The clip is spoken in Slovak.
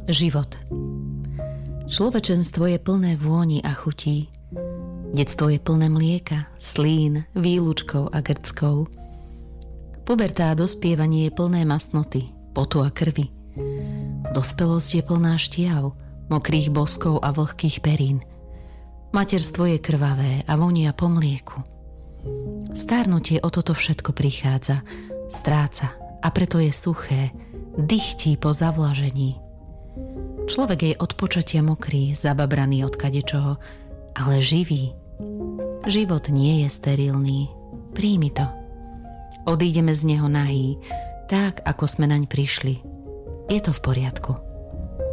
Život. Človečenstvo je plné vôni a chutí. Detstvo je plné mlieka, slín, výlučkov a grckov. Puberta a dospievanie je plné masnoty, potu a krvi. Dospelosť je plná šťav, mokrých boskov a vlhkých perín. Materstvo je krvavé a vonia po mlieku. Stárnutie o toto všetko prichádza, stráca a preto je suché, dychtí po zavlažení. Človek je od počatia mokrý, zababraný od kadečoho, ale živý. Život nie je sterilný. Príjmi to. Odídeme z neho nahý, tak ako sme naň prišli. Je to v poriadku.